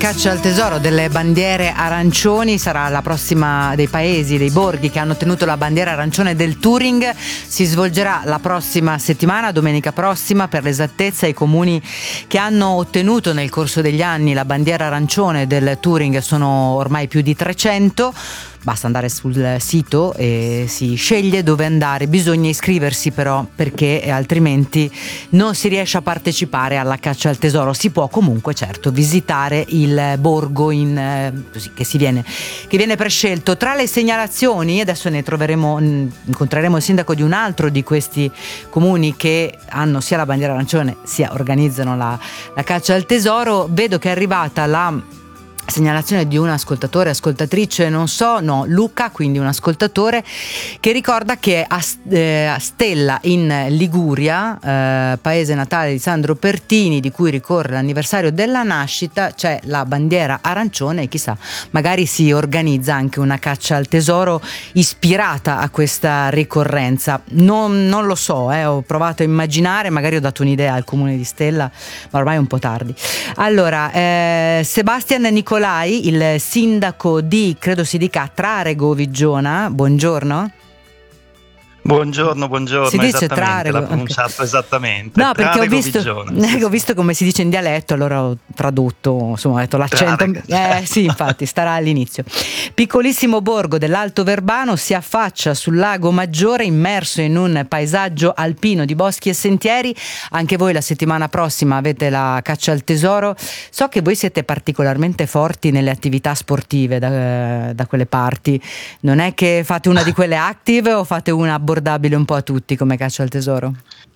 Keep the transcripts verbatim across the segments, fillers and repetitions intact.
caccia al tesoro delle bandiere arancioni sarà la prossima dei paesi, dei borghi che hanno ottenuto la bandiera arancione del Touring. Si svolgerà la prossima settimana, domenica prossima, per l'esattezza. I comuni che hanno ottenuto nel corso degli anni la bandiera arancione del Touring sono ormai più di trecento. Basta andare sul sito e si sceglie dove andare. Bisogna iscriversi però, perché altrimenti non si riesce a partecipare alla caccia al tesoro. Si può comunque certo visitare il borgo in, eh, così, che si viene che viene prescelto. Tra le segnalazioni, adesso ne troveremo incontreremo il sindaco di un altro di questi comuni che hanno sia la bandiera arancione sia organizzano la, la caccia al tesoro. Vedo che è arrivata la segnalazione di un ascoltatore, ascoltatrice, non so, no, Luca, quindi un ascoltatore, che ricorda che a, eh, a Stella in Liguria, eh, paese natale di Sandro Pertini, di cui ricorre l'anniversario della nascita, c'è la bandiera arancione e chissà, magari si organizza anche una caccia al tesoro ispirata a questa ricorrenza. Non, non lo so, eh, ho provato a immaginare, magari ho dato un'idea al comune di Stella, ma ormai è un po' tardi. Allora, eh, Sebastian Nicolai, il sindaco di, credo si dica, Trarego Viggiona, buongiorno. Buongiorno, buongiorno, si dice esattamente, Trarego, l'ha pronunciato okay. Esattamente. No, perché Trarego ho visto, Viggiona, sì, ho visto come si dice in dialetto, allora ho tradotto, insomma, ho detto l'accento. Eh sì, infatti, starà all'inizio. Piccolissimo borgo dell'Alto Verbano si affaccia sul lago Maggiore, immerso in un paesaggio alpino di boschi e sentieri. Anche voi la settimana prossima avete la caccia al tesoro. So che voi siete particolarmente forti nelle attività sportive da, da quelle parti. Non è che fate una di quelle active o fate una abbordabile un po' a tutti come caccia al tesoro?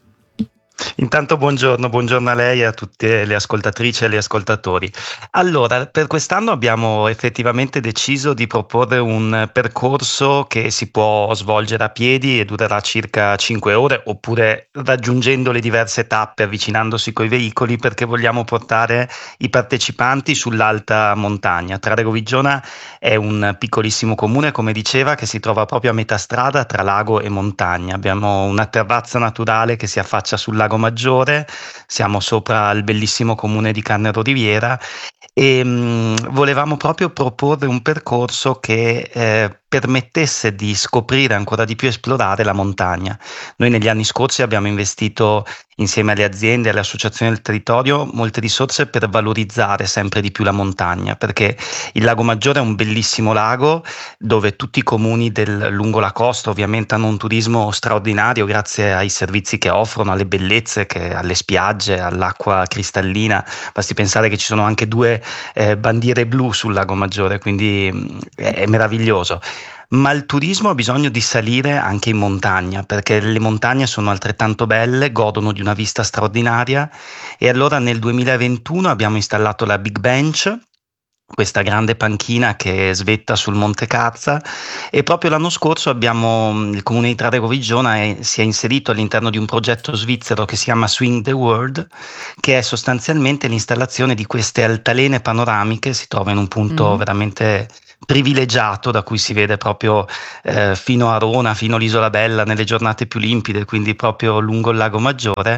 Intanto buongiorno, buongiorno a lei e a tutte le ascoltatrici e gli ascoltatori. Allora, per quest'anno abbiamo effettivamente deciso di proporre un percorso che si può svolgere a piedi e durerà circa cinque ore, oppure raggiungendo le diverse tappe, avvicinandosi coi veicoli, perché vogliamo portare i partecipanti sull'alta montagna. Trarego Viggiona è un piccolissimo comune, come diceva, che si trova proprio a metà strada tra lago e montagna. Abbiamo una terrazza naturale che si affaccia sul lago Maggiore, siamo sopra il bellissimo comune di Cannero Riviera e mh, volevamo proprio proporre un percorso che eh, permettesse di scoprire ancora di più, esplorare la montagna. Noi negli anni scorsi abbiamo investito insieme alle aziende e alle associazioni del territorio molte risorse per valorizzare sempre di più la montagna, perché il Lago Maggiore è un bellissimo lago dove tutti i comuni del, lungo la costa ovviamente hanno un turismo straordinario grazie ai servizi che offrono, alle bellezze, che, alle spiagge, all'acqua cristallina. Basti pensare che ci sono anche due eh, bandiere blu sul Lago Maggiore, quindi mh, è, è meraviglioso. Ma il turismo ha bisogno di salire anche in montagna, perché le montagne sono altrettanto belle, godono di una vista straordinaria, e allora nel duemilaventuno abbiamo installato la Big Bench, questa grande panchina che svetta sul Monte Carza, e proprio l'anno scorso abbiamo il comune di Trarego Viggiona è, si è inserito all'interno di un progetto svizzero che si chiama Swing the World, che è sostanzialmente l'installazione di queste altalene panoramiche. Si trova in un punto mm. veramente privilegiato, da cui si vede proprio eh, fino a Rona, fino all'Isola Bella nelle giornate più limpide, quindi proprio lungo il Lago Maggiore.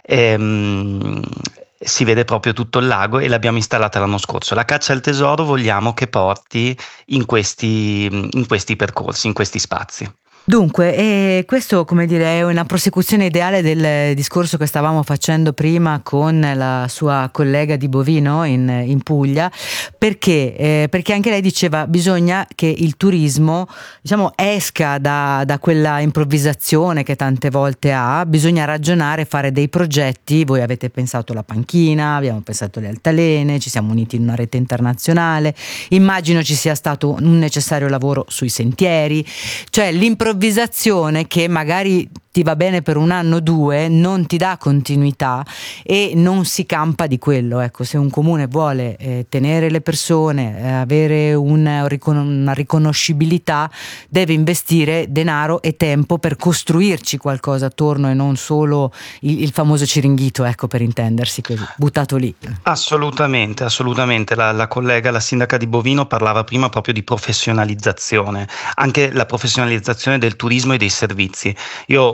ehm, si vede proprio tutto il lago, e l'abbiamo installata l'anno scorso. La caccia al tesoro vogliamo che porti in questi, in questi percorsi, in questi spazi. Dunque, eh, questo, come dire, è una prosecuzione ideale del discorso che stavamo facendo prima con la sua collega di Bovino in, in Puglia, perché, eh, perché anche lei diceva bisogna che il turismo, diciamo, esca da, da quella improvvisazione che tante volte ha. Bisogna ragionare, fare dei progetti. Voi avete pensato alla panchina, abbiamo pensato alle altalene, ci siamo uniti in una rete internazionale, immagino ci sia stato un necessario lavoro sui sentieri, cioè l'improvvisazione che magari ti va bene per un anno o due, non ti dà continuità e non si campa di quello. Ecco, se un comune vuole eh, tenere le persone, eh, avere un, una riconoscibilità, deve investire denaro e tempo per costruirci qualcosa attorno, e non solo il, il famoso Ciringhito, ecco, per intendersi, così buttato lì. Assolutamente, assolutamente. La, la collega, la sindaca di Bovino, parlava prima proprio di professionalizzazione, anche la professionalizzazione del turismo e dei servizi. Io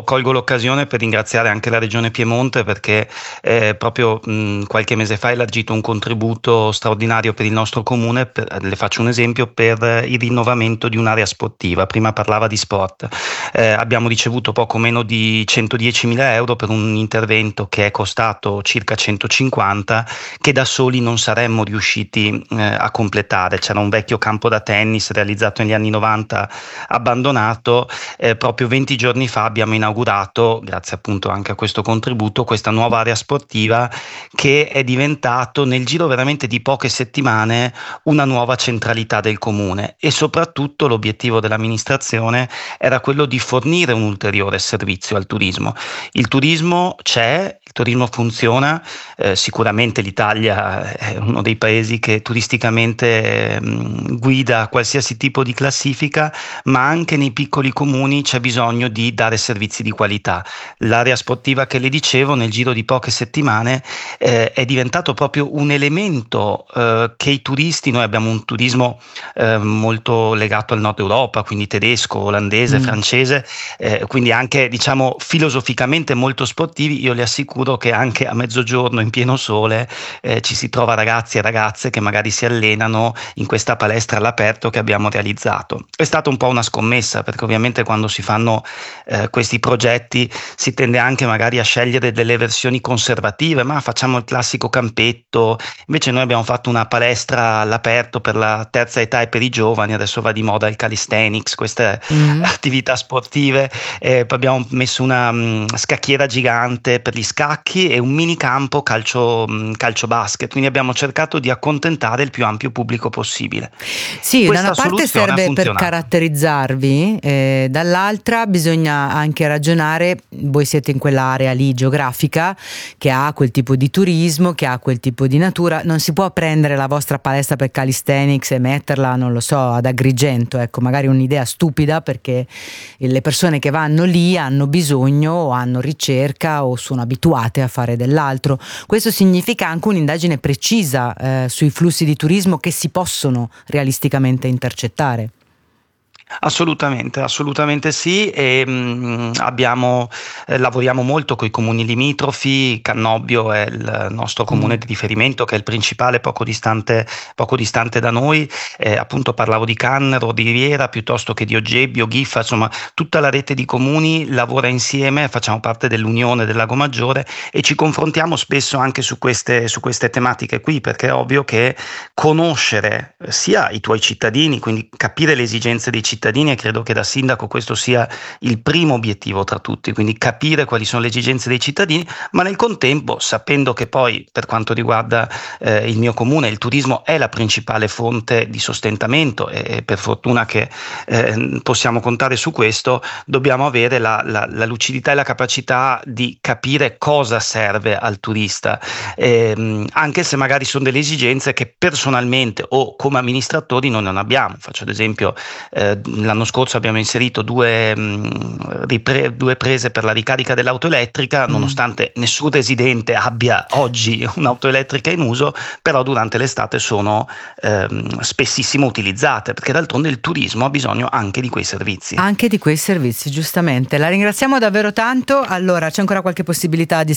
colgo l'occasione per ringraziare anche la Regione Piemonte perché eh, proprio mh, qualche mese fa ha elargito un contributo straordinario per il nostro comune, per, le faccio un esempio, per il rinnovamento di un'area sportiva. Prima parlava di sport, eh, abbiamo ricevuto poco meno di centodiecimila euro per un intervento che è costato circa centocinquanta, che da soli non saremmo riusciti eh, a completare. C'era un vecchio campo da tennis realizzato negli anni novanta abbandonato, eh, proprio venti giorni fa abbiamo inaugurato, grazie appunto anche a questo contributo, questa nuova area sportiva che è diventato nel giro veramente di poche settimane una nuova centralità del comune, e soprattutto l'obiettivo dell'amministrazione era quello di fornire un ulteriore servizio al turismo. Il turismo c'è, il turismo funziona, eh, sicuramente l'Italia è uno dei paesi che turisticamente eh, guida qualsiasi tipo di classifica, ma anche nei piccoli comuni c'è bisogno di dare servizi di qualità. L'area sportiva che le dicevo nel giro di poche settimane eh, è diventato proprio un elemento eh, che i turisti, noi abbiamo un turismo eh, molto legato al nord Europa, quindi tedesco, olandese, mm. francese, eh, quindi anche diciamo filosoficamente molto sportivi. Io le assicuro che anche a mezzogiorno in pieno sole eh, ci si trova ragazzi e ragazze che magari si allenano in questa palestra all'aperto che abbiamo realizzato. È stata un po' una scommessa, perché ovviamente quando si fanno eh, questi progetti si tende anche magari a scegliere delle versioni conservative, ma facciamo il classico campetto. Invece noi abbiamo fatto una palestra all'aperto per la terza età e per i giovani, adesso va di moda il calisthenics, queste mm. attività sportive, eh, poi abbiamo messo una mh, scacchiera gigante per gli scacchi e un mini campo calcio, mh, calcio basket, quindi abbiamo cercato di accontentare il più ampio pubblico possibile. Sì, questa da una parte serve per caratterizzarvi, eh, dall'altra bisogna anche ragionare, voi siete in quell'area lì geografica che ha quel tipo di turismo, che ha quel tipo di natura, non si può prendere la vostra palestra per calisthenics e metterla, non lo so, ad Agrigento, ecco, magari un'idea stupida, perché le persone che vanno lì hanno bisogno o hanno ricerca o sono abituate a fare dell'altro. Questo significa anche un'indagine precisa eh, sui flussi di turismo che si possono realisticamente intercettare. Assolutamente, assolutamente sì, e mh, abbiamo, eh, lavoriamo molto con i comuni limitrofi. Cannobbio è il nostro comune mm. di riferimento, che è il principale, poco distante, poco distante da noi, eh, appunto parlavo di Cannero, di Riviera, piuttosto che di Oggebbio, Ghiffa, insomma tutta la rete di comuni lavora insieme, facciamo parte dell'Unione del Lago Maggiore e ci confrontiamo spesso anche su queste, su queste tematiche qui, perché è ovvio che conoscere sia i tuoi cittadini, quindi capire le esigenze dei cittadini, cittadini, e credo che da sindaco questo sia il primo obiettivo tra tutti, quindi capire quali sono le esigenze dei cittadini, ma nel contempo sapendo che poi per quanto riguarda eh, il mio comune il turismo è la principale fonte di sostentamento, e per fortuna che eh, possiamo contare su questo, dobbiamo avere la, la, la lucidità e la capacità di capire cosa serve al turista, eh, anche se magari sono delle esigenze che personalmente o come amministratori noi non abbiamo. Faccio ad esempio eh, l'anno scorso abbiamo inserito due, mh, ripre- due prese per la ricarica dell'auto elettrica, mm. nonostante nessun residente abbia oggi un'auto elettrica in uso, però durante l'estate sono ehm, spessissimo utilizzate, perché d'altronde il turismo ha bisogno anche di quei servizi. Anche di quei servizi, giustamente. La ringraziamo davvero tanto. Allora, c'è ancora qualche possibilità di